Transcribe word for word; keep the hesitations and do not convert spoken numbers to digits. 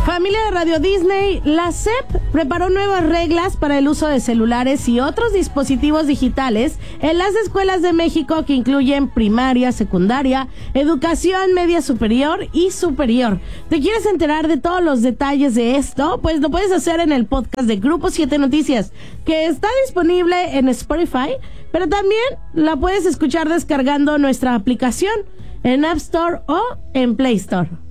Familia de Radio Disney, la S E P preparó nuevas reglas para el uso de celulares y otros dispositivos digitales en las escuelas de México que incluyen primaria, secundaria, educación media superior y superior. ¿Te quieres enterar de todos los detalles de esto? Pues lo puedes hacer en el podcast de Grupo siete Noticias, que está disponible en Spotify, pero también la puedes escuchar descargando nuestra aplicación en App Store o en Play Store.